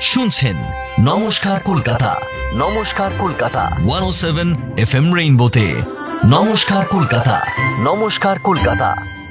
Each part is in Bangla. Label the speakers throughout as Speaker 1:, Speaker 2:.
Speaker 1: শুনছেন নমস্কার কলকাতা, নমস্কার কলকাতা 107 FM রেইনবোতে। নমস্কার কলকাতা, নমস্কার কলকাতা।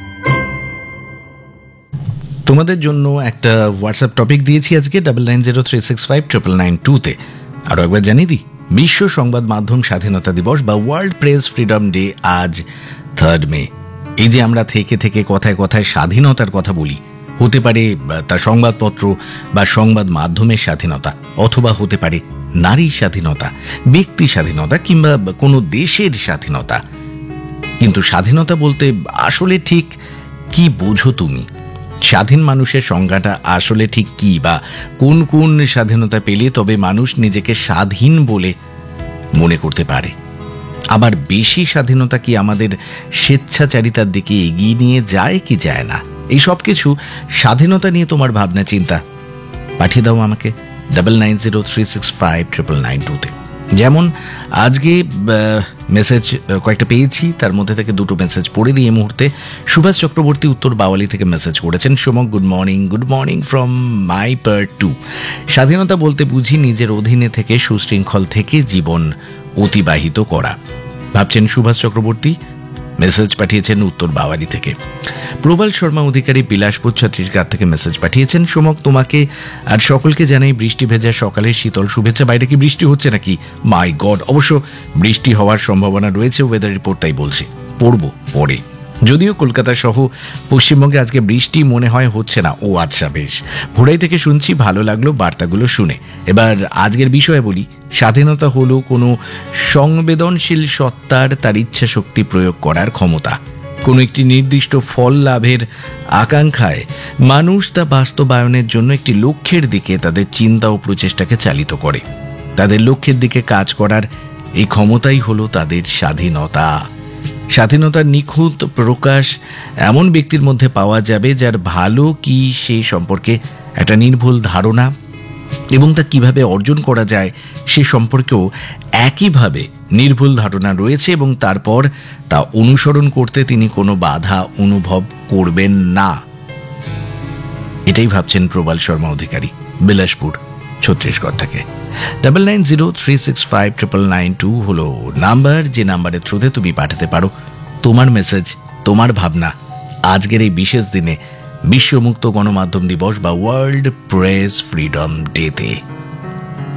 Speaker 2: তোমাদের জন্য একটা হোয়াটসঅ্যাপ টপিক দিয়েছি আজকে 9903659992-তে। আরও একবার জানিয়ে দিই, বিশ্ব সংবাদ মাধ্যম স্বাধীনতা দিবস বা ওয়ার্ল্ড প্রেস ফ্রিডম ডে আজ 3 মে। এই যে আমরা থেকে থেকে কথায় কথায় স্বাধীনতার কথা বলি, হতে পারে তা সংবাদপত্র বা সংবাদ মাধ্যমের স্বাধীনতা, অথবা হতে পারে নারীর স্বাধীনতা, ব্যক্তি স্বাধীনতা কিংবা কোনো দেশের স্বাধীনতা। কিন্তু স্বাধীনতা বলতে আসলে ঠিক কি বোঝো তুমি? স্বাধীন মানুষের সংজ্ঞাটা আসলে ঠিক কি, বা কোন কোন স্বাধীনতা পেলে তবে মানুষ নিজেকে স্বাধীন বলে মনে করতে পারে? আবার বেশি স্বাধীনতা কি আমাদের স্বেচ্ছাচারিতার দিকে এগিয়ে নিয়ে যায় কি যায় না? এই সব কিছু স্বাধীনতা নিয়ে তোমার ভাবনা চিন্তা পাঠিয়ে দাও আমাকে 9903659992-তে। যেমন আজকে মেসেজ কয়েকটা পেয়েছি, তার মধ্যে থেকে দুটো মেসেজ পড়ে দিয়ে এই মুহূর্তে সুভাষ চক্রবর্তী উত্তর বাওয়ালি থেকে মেসেজ করেছেন। Somak, good morning from my part 2। স্বাধীনতা বলতে বুঝি নিজের অধীনে থেকে সুশৃঙ্খল থেকে জীবন অতিবাহিত করা। ভাবছেন সুভাষ চক্রবর্তী, মেসেজ পাঠিয়েছেন উত্তর বাওয়ালি থেকে। প্রবাল শর্মা অধিকারী বিলাসপুর ছত্তিশগড় থেকে মেসেজ পাঠিয়েছেন। সোমক, তোমাকে আর সকলকে জানাই বৃষ্টি ভেজা সকালের শীতল শুভেচ্ছা। বাইরে কি বৃষ্টি হচ্ছে নাকি? মাই গড, অবশ্য বৃষ্টি হওয়ার সম্ভাবনা রয়েছে, ওয়েদার রিপোর্ট তাই বলছে। পড়বো পরে। যদিও কলকাতা সহ পশ্চিমবঙ্গে আজকে বৃষ্টি মনে হয় হচ্ছে না। ও আচ্ছা, বেশ। ভোরাই থেকে শুনছি, ভালো লাগলো বার্তাগুলো শুনে। এবার আজকের বিষয়ে বলি। স্বাধীনতা হলো কোনো সংবেদনশীল সত্তার তার ইচ্ছা শক্তি প্রয়োগ করার ক্ষমতা। কোনো একটি নির্দিষ্ট ফল লাভের আকাঙ্ক্ষায় মানুষ তা বাস্তবায়নের জন্য একটি লক্ষ্যের দিকে তাদের চিন্তা ও প্রচেষ্টাকে চালিত করে। তাদের লক্ষ্যের দিকে কাজ করার এই ক্ষমতাই হলো তাদের স্বাধীনতা। স্বাধীনতার নিখুঁত প্রকাশ এমন ব্যক্তির মধ্যে পাওয়া যাবে যার ভালো কি সেই সম্পর্কে একটা নির্ভুল ধারণা এবং তা কিভাবে অর্জন করা যায় সে সম্পর্কেও একইভাবে নির্ভুল ধারণা রয়েছে, এবং তারপর তা অনুসরণ করতে তিনি কোনো বাধা অনুভব করবেন না। এটাই ভাবছেন প্রবাল শর্মা অধিকারী, বিলাসপুর ছত্তিশগড় থেকে। 9903659992 হলো নাম্বার, যে নাম্বারের থ্রুতে তুমি পাঠাতে পারো তোমার মেসেজ, তোমার ভাবনা আজকের এই বিশেষ দিনে বিশ্ব মুক্ত গণমাধ্যম দিবস বা ওয়ার্ল্ড প্রেস ফ্রিডম ডেতে।